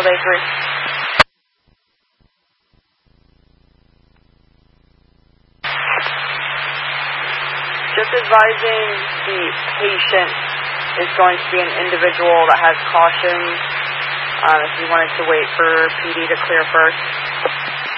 they agree. Just advising the patient is going to be an individual that has caution. If you wanted to wait for PD to clear first.